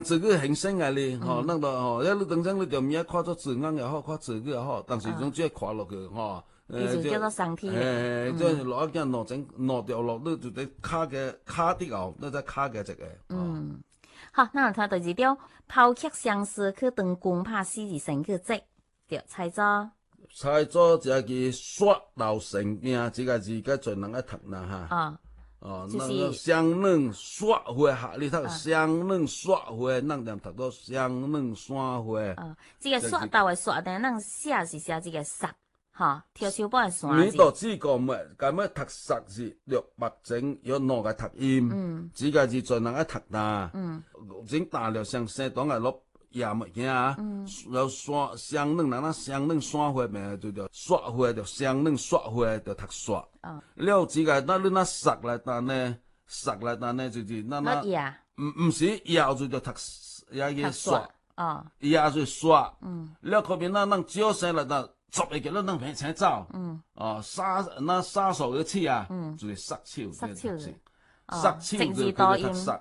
字句形成嘅咧，咱就一你當真你就唔要看作字眼又好，看字句又好，但是總之看落去， 佢就叫做生體。 即係落一件落掉落，你就得卡啲後，你再卡嘅一個。 好，那他就是條拋棄相思去當公拍死而成去積，對，猜咗。 猜咗就係刷到成邊，這個字嘅最能一讀啦嚇。就是雙嫩刷花嚇，你睇雙嫩刷花，咱就讀到雙嫩山花。 這個刷到嘅刷呢，咱寫是寫這個實。哈，跳小波係算字。 你都知個咩？咁樣讀實字，略白整有兩個讀音。這個字最能一讀啦。整大了像西當係落也物件啊。有刷雙嫩，嗱雙嫩山花咪就叫刷花，就雙嫩刷花就讀刷。了這個那你那實嚟但呢，實嚟但呢就是那唔是要就讀也叫刷。也就刷。了後邊那招聲嚟但。作為叫咱能平請走，殺手嘅刺啊，就是殺手，殺手就叫讀殺，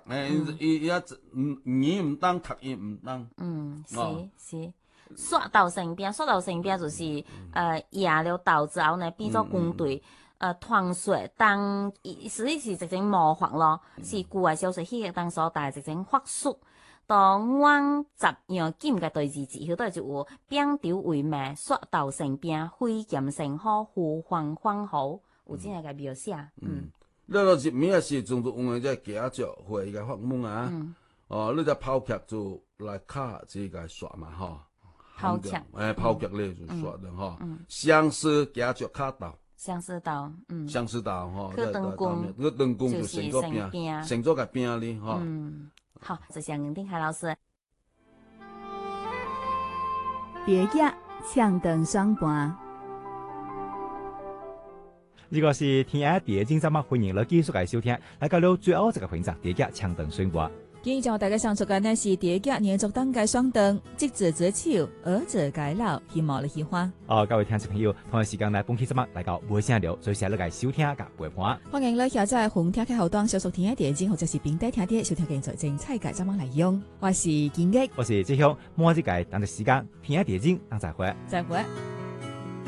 語唔當，讀音唔當。 是，刷到成邊就是贏了鬥之後呢，變咗軍隊，團雪當，是直情模仿咯，是古話小說戲嘅當所帶直情發術。當阮十樣金嘅對字字，佢都係就有扁條為名，刷到成邊，揮劍成好，呼喚歡好，有這樣嘅描寫。 你個入面嘅時仲用嘅即係假著會嘅發夢啊！你隻拋劇就來卡這個刷嘛嗬。拋劇咧就刷嘅嗬。相思假著卡到。 相思到， 相思到嗬。 佢當工， 佢當工就成咗邊，成咗個邊咧嗬。 好，謝謝吳定海老師。 蝶野唱燈雙盤， 呢個是天涯蝶經節目，歡迎你繼續嚟收聽。嚟到了最後一個環節，蝶野唱燈雙盤。 今日將大家上出嘅呢是蝶野連續當街雙燈，即者則笑，而者改老，希望你喜歡。 各位聽眾朋友，同一時間嚟本期節目嚟到每聲聊，最先嚟收聽及陪伴。 歡迎你下載紅聽嘅後端，小屬天涯蝶經或者是平台聽啲，收聽更多精彩嘅節目內容。我是建益， 我是志雄，末一屆等嘅時間，天涯蝶經，等再會。 再會。